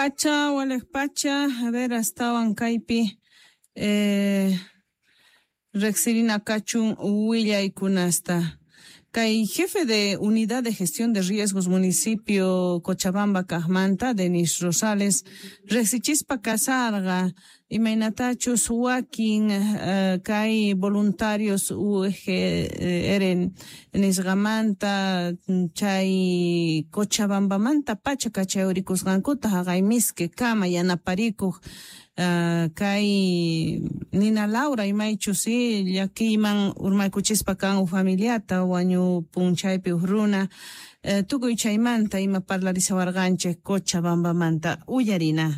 Walek Pacha, a ver, estaban Caipi, Rexirina Cachun, Huilla y Cunasta. Kai jefe de Unidad de Gestión de Riesgos Municipio Cochabamba Cajmanta, Denis Rosales, Rexichispa Casarga, Imainatachus Wakin, Kai voluntarios UG Eren, Nisgamanta, Chay Cochabamba Manta, Pacha Cachauricus Gancuta, Hagaimiske, Kama, Yanaparico, Kai Nina Laura Imaichusi, Yakiman Urmaikuchispa Kan familiata, Wanyu Punchaipi Urruna, Tugo y Chaimanta, Ima Parlariza Varganche, Cochabamba Manta, Uyarina.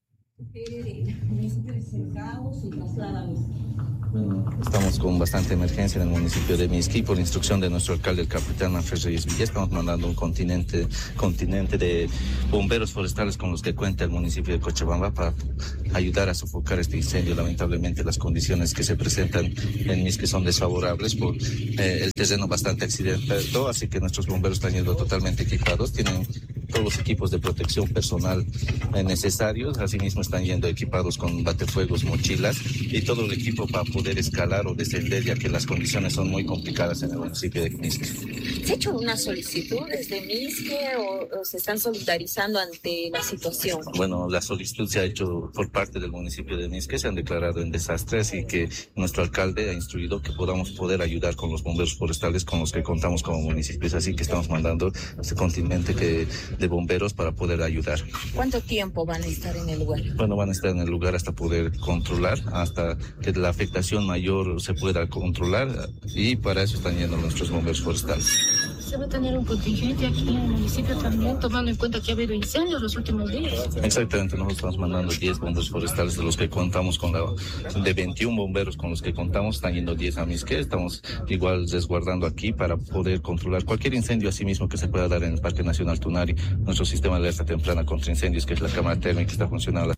Bueno, estamos con bastante emergencia en el municipio de Mixqui. Por instrucción de nuestro alcalde, el capitán Manfred Reyes Villa, estamos mandando un contingente de bomberos forestales con los que cuenta el municipio de Cochabamba para ayudar a sofocar este incendio. Lamentablemente las condiciones que se presentan en Mixqui son desfavorables por el terreno bastante accidentado, así que nuestros bomberos están yendo totalmente equipados, tienen todos los equipos de protección personal necesarios, asimismo están yendo equipados con batefuegos, mochilas y todo el equipo para poder escalar o descender, ya que las condiciones son muy complicadas en el municipio de Mixqui. ¿Se ha hecho una solicitud desde Mixqui o se están solidarizando ante la situación? Bueno, la solicitud se ha hecho por parte del municipio de Mixqui, se han declarado en desastre, así que nuestro alcalde ha instruido que podamos poder ayudar con los bomberos forestales con los que contamos como municipios, así que estamos mandando este contingente de bomberos para poder ayudar. ¿Cuánto tiempo van a estar en el lugar? Bueno, van a estar en el lugar hasta poder controlar, hasta que la afectación mayor se pueda controlar, y para eso están yendo nuestros bomberos forestales. ¿Se va a tener un contingente aquí en el municipio también, tomando en cuenta que ha habido incendios los últimos días? Exactamente, nosotros estamos mandando 10 bomberos forestales de los que contamos de 21 bomberos con los que contamos, están yendo 10 a Mixqui. Estamos igual resguardando aquí para poder controlar cualquier incendio asimismo que se pueda dar en el Parque Nacional Tunari. Nuestro sistema de alerta temprana contra incendios, que es la cámara térmica, está funcionando.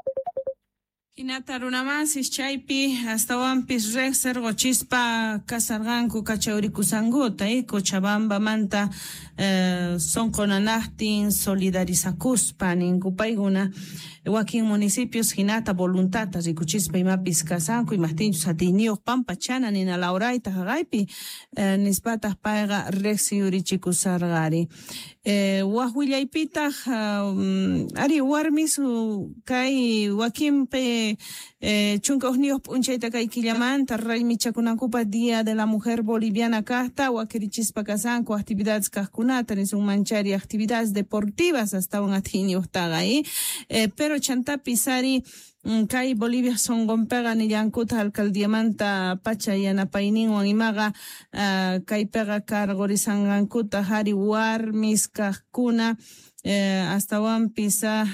Hinata runamas Chaipi, hasta Wampis Rexer, Gochispa, Casarganco, Cachauricusanguta, Cochabamba Manta, son conanahtin, solidarizacuspa, Nincupaiguna, Joaquín municipios, Hinata, Voluntatas, y Cuchispa y Mapis Casanco, y Mastinchos, Atinios, Pampachana, Nina Lauraita, Hagaipi, Nispatas Paiga, Rexi Urichicusargari. Wahuillaipita, Ari Warmis, Kai, Joaquín Pe, Chuncos Nios, Punchaita Kai Quillamanta, Ray Michacunacupa, Día de la Mujer Boliviana Casta, Huaquirichispa Casanco, actividades cascunata, en su manchari, actividades deportivas, hasta un atinio está ahí, pero Chantapisari, Kai Bolivia son gompega ni yankuta alcaldía manta pacha y anapainin o imaga kai pega cargorisangankuta hari warmis kahkuna hasta wampisa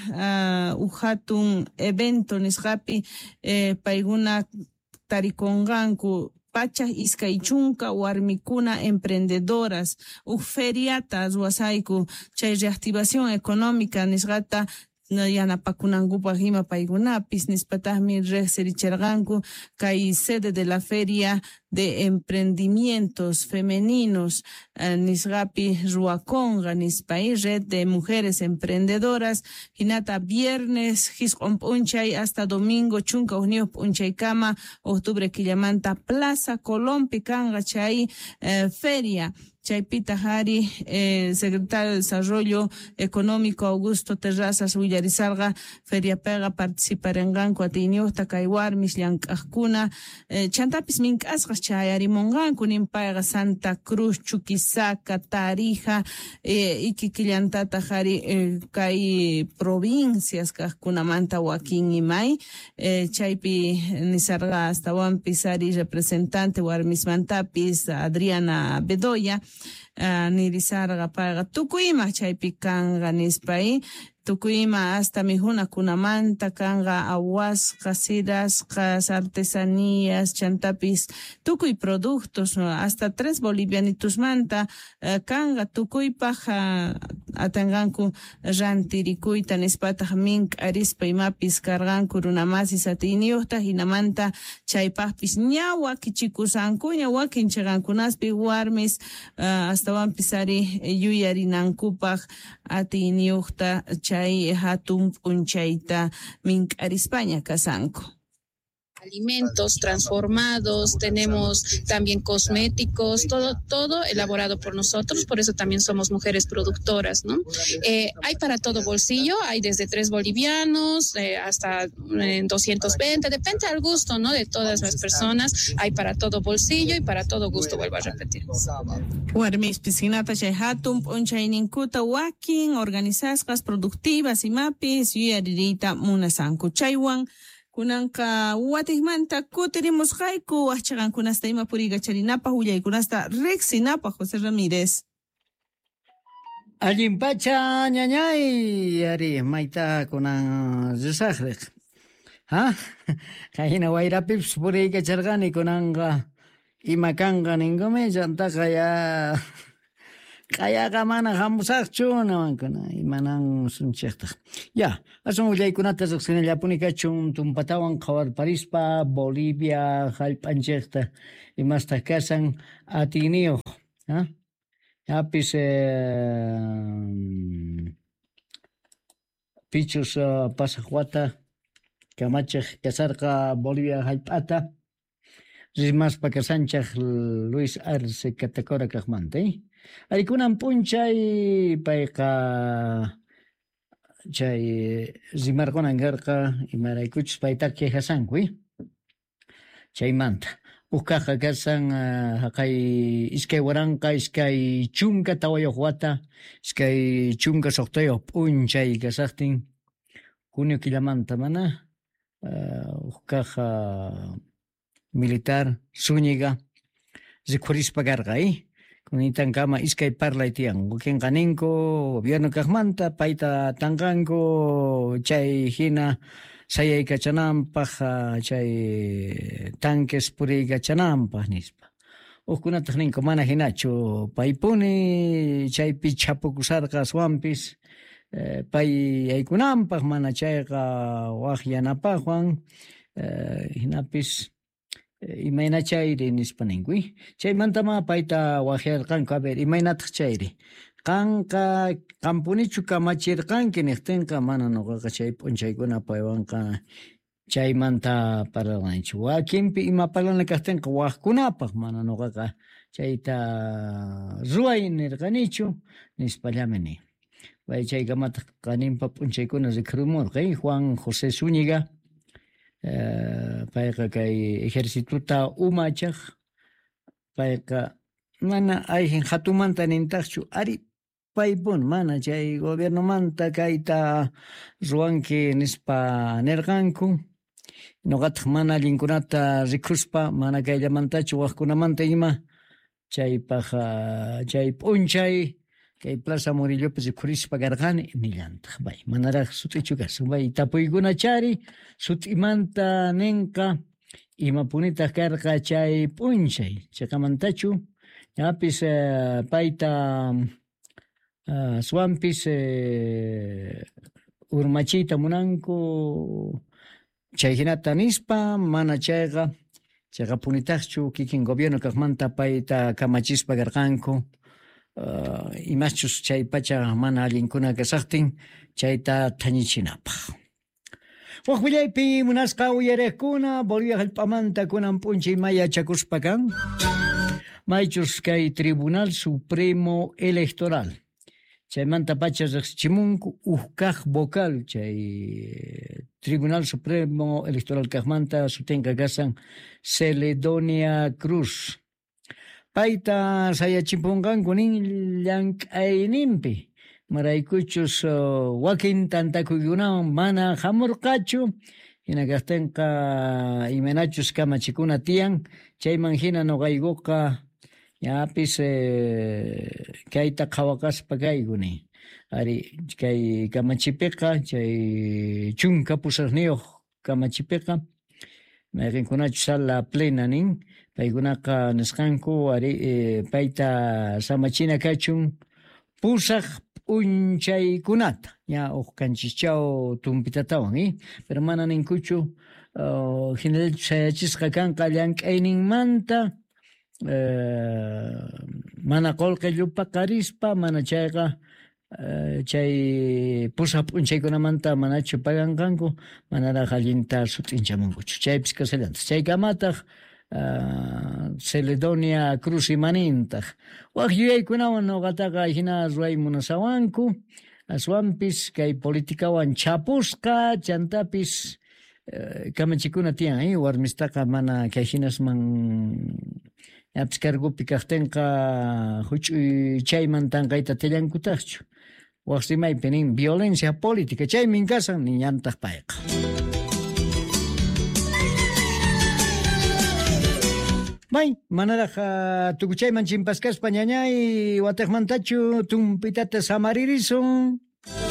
uhatun evento nisgapi paiguna tarikonganku Pachas Iskaichunka, Warmicuna, emprendedoras, feriatas, wasaiku, chay reactivación económica, nisgata, Yanapakunangupa Hima Paigunapis, Nispatahmi Resericherganku, Kai sede de la Feria de Emprendimientos Femeninos, Nisgapi Ruaconga, Nispai, Red de Mujeres Emprendedoras, Hinata viernes, Hiskomp'unchay hasta domingo, Chunka Unios Punchaykama, octubre Quillamanta, Plaza Colón, Picanga, Chay, Feria. Chaypita Hari, secretario de Desarrollo Económico Augusto Terrazas Villarizarga, Feria Pega, participar en Ganco, Atinio, Takaiwar, Mislian Kajkuna, Chantapis Minkasgas Chayarimonganco, Nimpaiga, Santa Cruz, Chuquisaca, Tarija, Iquiquillantata Hari, Kai provincias, Kajkuna Manta, Joaquín y May, Chaypi Nizarga, hasta Juan Pisari, representante, Warmismantapis, Adriana Bedoya, Nirizarga Paga, Tucuima, Chaypicanga, Nispai, Tucuima hasta Mijuna, Kunamanta, Kanga, Aguas, Casiras, artesanías, Chantapis, Tucuy productos, hasta 3 bolivianitos manta, Kanga, Tucuy paja, atanganku rantirikuyta nispataq mink'arispa imapis karganku runamasis atiniyuqta hinamanta chaypaqpis ñawa kichikusankuña wakin chiqankunaspi warmis astawanpis ari yuyarinankupaq atiniyuqta chay hatun p'unchayta mink'arispaña kasanku. Alimentos transformados, tenemos también cosméticos, todo elaborado por nosotros, por eso también somos mujeres productoras, ¿no? Hay para todo bolsillo, hay desde 3 bolivianos hasta 220, depende al gusto, ¿no? De todas las personas, hay para todo bolsillo y para todo gusto, vuelvo a repetir. Warmis piscinata chay hatun p'unchayninkuta wakin organizasqas productivas imapis yuyaririyta munasanku chaywan kunanka watijmanta kutirimusqayku waqchaqankunasta ima puriga charinapaq willaykunasta riqsinapaq José Ramírez. Allimpacha ñañay ari mayta kunan risaqriq. Kahina wayrapips puriyka charqani kunanqa ima kanqa ninkumi chantaqa ya kayaqa mana hamusaqchu nawankuna imanan sunchiqtaq. Ya, asun willaykunata riqsinallapuni kachun tumpatawan qhawarparispa Bolivia hallp'anchiqta imasta kasan atiniyuq. Yapis pichus pasaq wata kamachiq kasarqa Bolivia hallp'ata rismaspa kasanchaq Luis Arce Catacora kaqmanta. Aykunan p'unchay payqa chay rimarkunan karqa imaraykuchus payta qihasanku chaymanta uqaqa karsan haqay iskay waranqa iskay chunka tawayuq wata iskay chunka suqtayuq p'unchay kasaqtin junio killamanta mana uqaqa militar Zúñiga rikhurispa karqa kunitan kama iskay parlay tiyan wakinqa ninku gobierno kaqmanta payta tanqanku chay hina sayaykachananpaq chay tanques puriykachananpaq nispa uqkunataq ninku mana hinachu paypuni chaypi chapukusarqa aswanpis pay yaykunanpaq mana chayqa waqyanapaqwan hinapis imayna chayri nispa ninkuy chaymantama payta waqyarqanku a ver imaynataq chayri qanqa qampunichu kamachirqanki niqtinqa mana nuqaqa chay p'unchaykuna paywanqa chaymanta parlanaychu wakinpi ima parlana kaqtinqa waqkunapaq mana nuqaqa chayta ruway nirqanichu nispallami ni way chaykamataq qaninpa p'unchaykuna riqrimurqa Juan José Zúñiga payqa kay ejércituta umachaq payqa mana ayhin hatumanta nintaqchu ari paypun mana chay gobiernomanta kayta ruwanki nispa nirqanku nuqataq mana allinkunata rikuspa mana kayllamantachu waqkunamanta ima chaypaqa chay p'unchay kay Plaza Murillopi rikhurispa karqani nillantaq bay manaraq sut'ichu kasun bay tapuykuna chari sut'imanta ninqa imapunitaq karqa chay p'unchay chayqamantachu yapis payta aswanpis urmachiyta munanku chay hinata nispa mana chayqa punitaqchu kikin gobierno kaqmanta payta kamachispa karqanku imachus chay pacha mana allinkuna kasaqtin chayta thañichinapaq. Waq willaypi munasqa uyariqkuna Bolivia hallp'amanta kunan p'unchay maya chakuspa kan maychus kay Tribunal Supremo Electoral chaymanta pacha riqsichimunku kaq vocal chay Tribunal Supremo Electoral kaqmanta sutinqa kasan Celedonia Cruz payta sayachipunqanku nin llank'ayninpi maraykuchus wakin tantakuykunawan mana hamurqachu hina kaqtinqa imanachus kamachikuna tiyan chayman hina nuqaykuqa yapis kayta qhawaqaspa kaykuni ari kay kamachipiqa chay chunka pusaqniyuq kamachipiqa mayqinkunachu sala plena nin paykunaqa nisqanku ari payta samachina kachun pusaq unchaykunata ña uqkanchikchaw tumpitatawan pero mana ninkuchu general sayachisqa kanqa llank'ayninmanta mana qullqillupa qarispa mana chayqa chay pusa p'unchaykunamanta manachu paganqanku manaraq allinta sut'inchamunkuchu chaypis kasalantas chaykamataq Celedonia Cruz imanintaq waq yuyaykunawan nuqataqa hina ruray munasawanku aswanpis kay politikawan chapusqa chantapis kamachikuna tiyan warmistaqa mana kay hinasman yapis kargupi kaqtinqa huch'uy chayman tanqayta tillankutaqchu waq rimaypi nin violencia política chaymi inkasan niñantaq payqa. May, manaraq tukuchayman chimpaskaspa ñañay wataqmantachu tumpitata samaririsun.